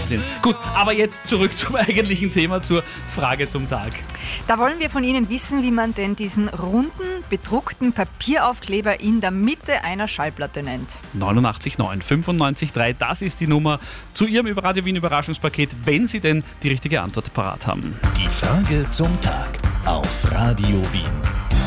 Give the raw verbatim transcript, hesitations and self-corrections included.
sind. Gut, aber jetzt zurück zum eigentlichen Thema, zur Frage zum Tag. Da wollen wir von Ihnen wissen, wie man denn diesen runden, bedruckten Papieraufkleber in der Mitte einer Schallplatte nennt. neunundachtzig neun fünfundneunzig drei, das ist die Nummer zu Ihrem Radio Wien Überraschungspaket, wenn Sie denn die richtige Antwort parat haben. Die Frage zum Tag auf Radio Wien.